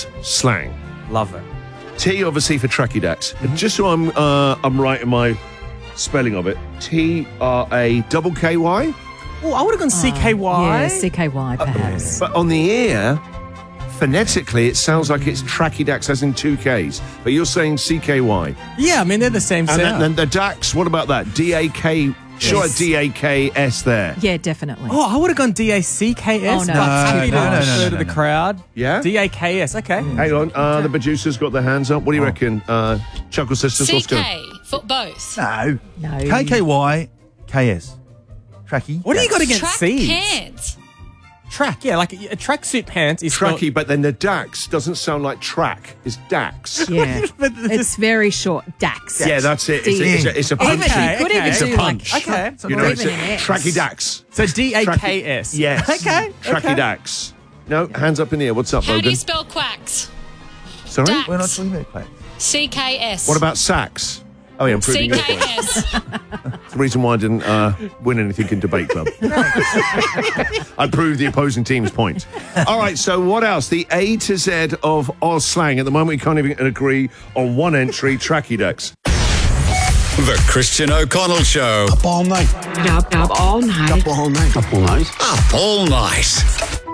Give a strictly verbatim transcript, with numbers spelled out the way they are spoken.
Oz slang. Love it. T, obviously, for Trachydax. Mm-hmm. Just so I'm uh, I'm right in my spelling of it, T R A double K Y? Oh, I would have gone C K Y. Yeah, C K Y perhaps. Uh, but on the ear, phonetically, it sounds like it's Trachydax as in two Ks. But you're saying C K Y. Yeah, I mean, they're the same And then, sound. then the Dax, what about that? D A K, sure, Yes. D A K S there. Yeah, definitely. Oh, I would have gone D A C K S. Oh, no, but it's too happy to posh. no, no, refer no, to the no. crowd. Yeah? D A K S, okay. Hang on, uh, the producers got their hands up. What do you reckon? Uh, Chuckle Sisters, what's going C K for both. No. No. K K Y K S. Tracky. What do you got against Track C's? pants. Track, yeah, like a, a tracksuit pants is Tracky, but then the Dax doesn't sound like track. It's Dax. Yeah. But It's very short. Dax. Yeah, that's it. It's a, it's a, it's a Even, punchy. Okay, you could okay. even It's a do punch. like Okay. You know, or it's even a an X. Tracky Dax. So D A K S. Yes. Okay. Tracky okay. Dax. No, hands up in the air. What's up, How do Logan? you spell quacks? Sorry? Dax. We're not talking about play. C K S. What about sax? Oh, yeah, I'm proving your point. C K S. That's the reason why I didn't uh, win anything in Debate Club. I proved the opposing team's point. All right, so what else? The A to Z of Oz slang. At the moment, we can't even agree on one entry, Trachydax. The Christian O'Connell Show. Up all night. Up, up all night. Up all night. Up all night. Up all night.